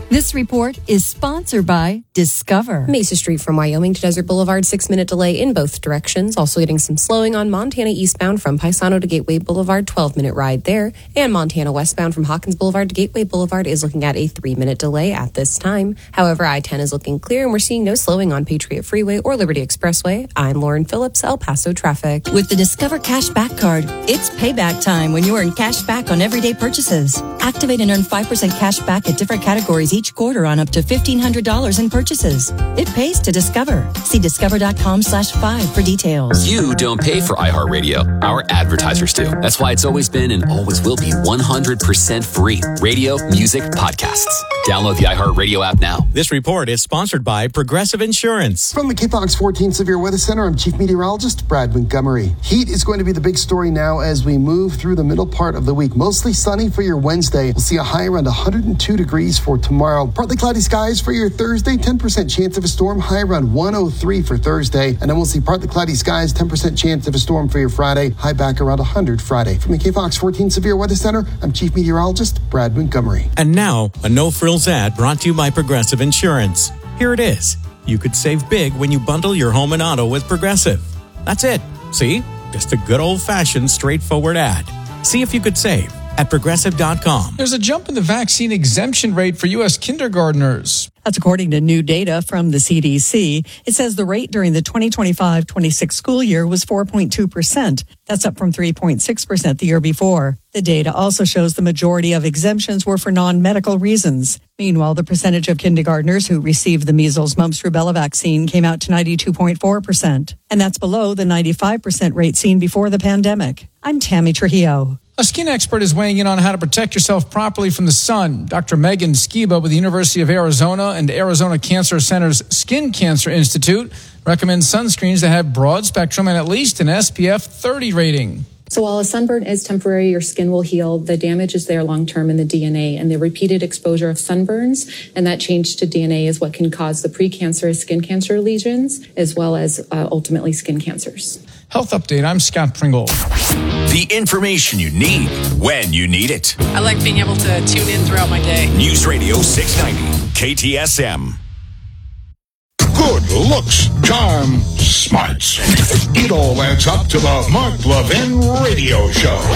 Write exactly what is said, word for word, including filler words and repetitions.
This report is sponsored by Discover. Mesa Street from Wyoming to Desert Boulevard, six-minute delay in both directions. Also getting some slowing on Montana eastbound from Paisano to Gateway Boulevard, twelve-minute ride there. And Montana westbound from Hawkins Boulevard to Gateway Boulevard is looking at a three-minute delay at this time. However, I ten is looking clear, and we're seeing no slowing on Patriot Freeway or Liberty Expressway. I'm Lauren Phillips, El Paso Traffic. With the Discover Cash Back Card, it's payback time when you earn cash back on everyday purchases. Activate and earn five percent cash back at different categories each quarter on up to fifteen hundred dollars in purchases. It pays to Discover. See discover.com slash five for details. You don't pay for iHeartRadio. Our advertisers do. That's why it's always been and always will be one hundred percent free. Radio, music, podcasts. Download the iHeartRadio app now. This report is sponsored by Progressive Insurance. From the K Fox fourteen Severe Weather Center, I'm Chief Meteorologist Brad Montgomery. Heat is going to be the big story now as we move through the middle part of the week. Mostly sunny for your Wednesday. We'll see a high around one hundred two degrees for tomorrow. Partly cloudy skies for your Thursday. ten percent chance of a storm. High around one oh three for Thursday. And then we'll see partly cloudy skies. ten percent chance of a storm for your Friday. High back around one hundred Friday. From the K Fox fourteen Severe Weather Center, I'm Chief Meteorologist Brad Montgomery. And now, a no-frills ad brought to you by Progressive Insurance. Here it is. You could save big when you bundle your home and auto with Progressive. That's it. See? Just a good old-fashioned, straightforward ad. See if you could save at progressive dot com. There's a jump in the vaccine exemption rate for U S kindergartners. That's according to new data from the C D C. It says the rate during the twenty twenty-five twenty-six school year was four point two percent. That's up from three point six percent the year before. The data also shows the majority of exemptions were for non-medical reasons. Meanwhile, the percentage of kindergartners who received the measles, mumps, rubella vaccine came out to ninety-two point four percent. And that's below the ninety-five percent rate seen before the pandemic. I'm Tammy Trujillo. A skin expert is weighing in on how to protect yourself properly from the sun. Doctor Megan Skiba with the University of Arizona and Arizona Cancer Center's Skin Cancer Institute recommends sunscreens that have broad spectrum and at least an S P F thirty rating. So while a sunburn is temporary, your skin will heal. The damage is there long-term in the D N A, and the repeated exposure of sunburns and that change to D N A is what can cause the precancerous skin cancer lesions, as well as uh, ultimately skin cancers. Health Update, I'm Scott Pringle. The information you need when you need it. I like being able to tune in throughout my day. News Radio six ninety, K T S M. Good looks, charm, smarts. It all adds up to the Mark Levin Radio Show.